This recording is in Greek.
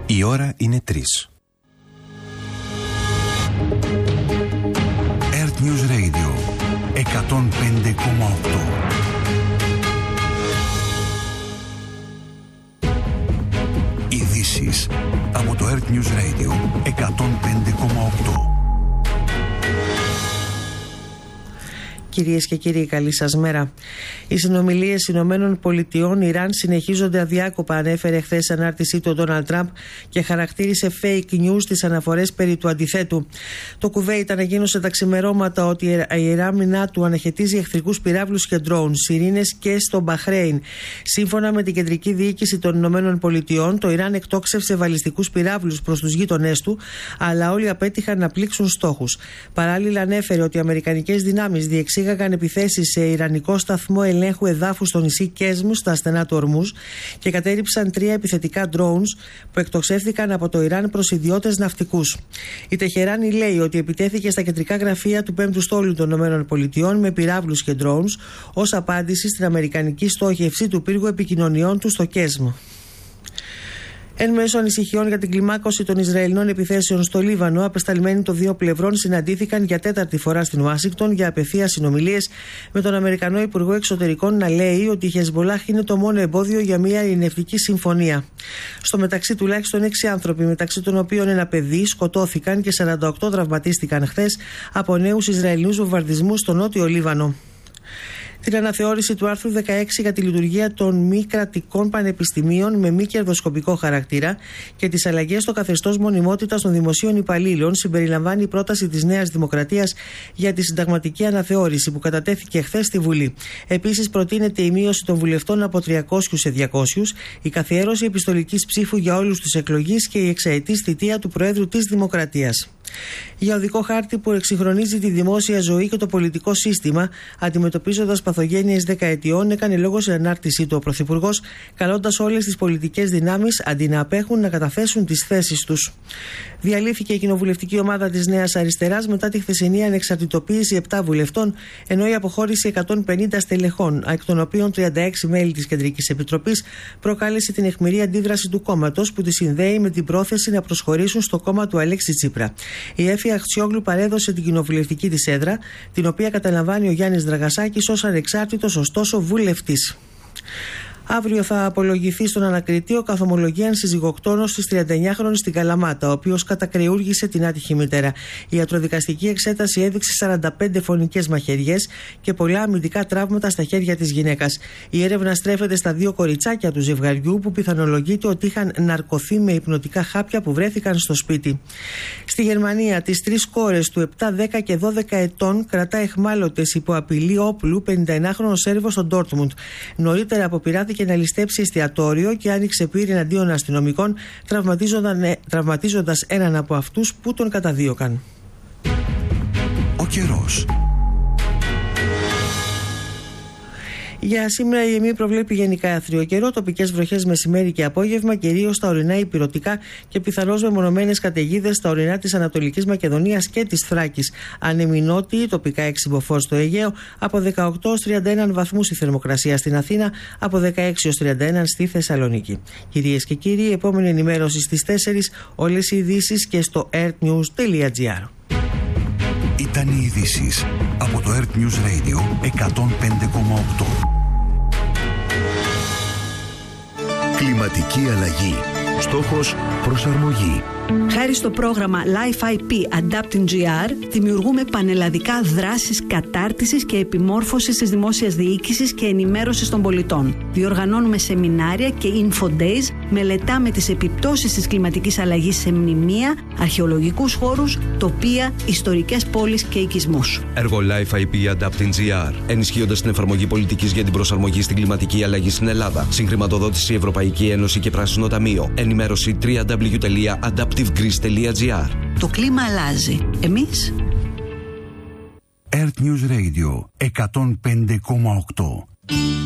Η ώρα είναι 3. Earth News Radio 105,8. Ειδήσεις από το Earth News Radio 105,8. Κυρίες και κύριοι, καλή σας μέρα. Οι συνομιλίες Ηνωμένων Πολιτειών Ιράν συνεχίζονται αδιάκοπα, ανέφερε χθες ανάρτησή του ο Ντόναλντ Τραμπ και χαρακτήρισε fake news τις αναφορές περί του αντιθέτου. Το Κουβέιτ ανακοίνωσε τα ξημερώματα ότι η αεράμινα του αναχαιτίζει εχθρικούς πυράβλους και ντρόουν, σιρήνες και στο Μπαχρέιν. Σύμφωνα με την κεντρική διοίκηση των Ηνωμένων Πολιτειών, το Ιράν εκτόξευσε βαλιστικούς πυράβλους προς τους γείτονές του, αλλά όλοι απέτυχαν να πλήξουν στόχους. Παράλληλα, ανέφερε ότι οι αμερικανικές δυνάμεις διεξήγαγαν επιθέσεις σε ιρανικό σταθμό ελέγχου εδάφου στο νησί Κέσμου στα στενά του Ορμούζ και κατέριψαν 3 επιθετικά drones που εκτοξεύθηκαν από το Ιράν προς ιδιώτες ναυτικούς. Η Τεχεράνη λέει ότι επιτέθηκε στα κεντρικά γραφεία του 5ου στόλου των ΗΠΑ με πυράβλους και drones ως απάντηση στην αμερικανική στόχευση του πύργου επικοινωνιών του στο Κέσμο. Εν μέσω ανησυχιών για την κλιμάκωση των Ισραηλινών επιθέσεων στο Λίβανο, απεσταλμένοι των δύο πλευρών συναντήθηκαν για 4η φορά στην Ουάσιγκτον για απευθείας συνομιλίες, με τον Αμερικανό Υπουργό Εξωτερικών να λέει ότι η Χεσμπολάχ είναι το μόνο εμπόδιο για μια ειρηνευτική συμφωνία. Στο μεταξύ, τουλάχιστον 6 άνθρωποι, μεταξύ των οποίων ένα παιδί, σκοτώθηκαν και 48 τραυματίστηκαν χθες από νέους Ισραηλινούς βομβαρδισμούς στο νότιο Λίβανο. Την αναθεώρηση του άρθρου 16 για τη λειτουργία των μη κρατικών πανεπιστημίων με μη κερδοσκοπικό χαρακτήρα και τις αλλαγές στο καθεστώς μονιμότητας των δημοσίων υπαλλήλων συμπεριλαμβάνει η πρόταση της Νέας Δημοκρατίας για τη συνταγματική αναθεώρηση που κατατέθηκε χθες στη Βουλή. Επίσης, προτείνεται η μείωση των βουλευτών από 300 σε 200, η καθιέρωση επιστολικής ψήφου για όλους τους εκλογείς και η εξαετής θητεία του Προέδρου της Δημοκρατίας. Για οδικό χάρτη που εξυγχρονίζει τη δημόσια ζωή και το πολιτικό σύστημα, αντιμετωπίζοντας παθογένειες δεκαετιών, έκανε λόγο σε ανάρτησή του ο Πρωθυπουργός, καλώντας όλες τις πολιτικές δυνάμεις αντί να απέχουν να καταθέσουν τις θέσεις τους. Διαλύθηκε η κοινοβουλευτική ομάδα της Νέας Αριστεράς μετά τη χθεσινή ανεξαρτητοποίηση 7 βουλευτών, ενώ η αποχώρηση 150 στελεχών, εκ των οποίων 36 μέλη της Κεντρικής Επιτροπής, προκάλεσε την αιχμηρή αντίδραση του κόμματος που τη συνδέει με την πρόθεση να προσχωρήσουν στο κόμμα του Αλέξη Τσίπρα. Η Έφη Αχτσιόγλου παρέδωσε την κοινοβουλευτική της έδρα, την οποία καταλαμβάνει ο Γιάννης Δραγασάκης ως ανεξάρτητος ωστόσο βουλευτής. Αύριο θα απολογηθεί στον ανακριτή ο καθομολογίαν συζυγοκτόνος της 39χρονης στην Καλαμάτα, ο οποίος κατακρεούργησε την άτυχη μητέρα. Η ιατροδικαστική εξέταση έδειξε 45 φωνικές μαχαιριές και πολλά αμυντικά τραύματα στα χέρια της γυναίκας. Η έρευνα στρέφεται στα 2 κοριτσάκια του ζευγαριού που πιθανολογείται ότι είχαν ναρκωθεί με υπνοτικά χάπια που βρέθηκαν στο σπίτι. Στη Γερμανία, τις 3 κόρες του 7, 10 και 12 ετών κρατά εχμάλωτες υπό απειλή όπλου 51χρονο Σέρβο στο Ντόρτμουντ. Νωρίτερα αποπειράθηκε και να ληστέψει εστιατόριο και άνοιξε πύρη εναντίον αστυνομικών, τραυματίζοντας έναν από αυτούς που τον καταδίωκαν. Ο καιρός. Για σήμερα η ΕΜΗ προβλέπει γενικά άθριο καιρό, τοπικές βροχές μεσημέρι και απόγευμα, κυρίως στα ορεινά ηπειρωτικά και πιθανώς μεμονωμένες καταιγίδες στα ορεινά της Ανατολικής Μακεδονίας και της Θράκης. Άνεμοι νότιοι, τοπικά έξιμποφόρ στο Αιγαίο, από 18 ως 31 βαθμούς η θερμοκρασία στην Αθήνα, από 16 ως 31 στη Θεσσαλονίκη. Κυρίες και κύριοι, η επόμενη ενημέρωση στις 4, όλες οι ειδήσεις και στο earthnews.gr. Ήταν οι ειδήσεις από το Earth News Radio 105,8. Κλιματική αλλαγή. Στόχος προσαρμογή. Χάρη στο πρόγραμμα Life IP Adapting GR, δημιουργούμε πανελλαδικά δράσεις κατάρτισης και επιμόρφωσης της δημόσιας διοίκησης και ενημέρωσης των πολιτών. Διοργανώνουμε σεμινάρια και info days, μελετάμε τις επιπτώσεις της κλιματικής αλλαγής σε μνημεία, αρχαιολογικούς χώρους, τοπία, ιστορικές πόλεις και οικισμούς. Έργο Life IP Adapting GR, ενισχύοντας την εφαρμογή πολιτικής για την προσαρμογή στην κλιματική αλλαγή στην Ελλάδα. Συγχρηματοδότηση Ευρωπαϊκή Ένωση και Πράσινο Ταμείο. Ενημέρωση www.adaptivegreece.gr. Το κλίμα αλλάζει. Εμείς? Earth News Radio 105,8.